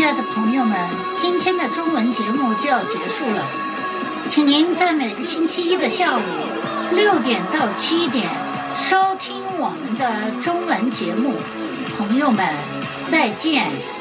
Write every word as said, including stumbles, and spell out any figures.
爱的朋友们，今天的中文节目就要结束了，请您在每个星期一的下午六点到七点收听我们的中文节目。朋友们，再见。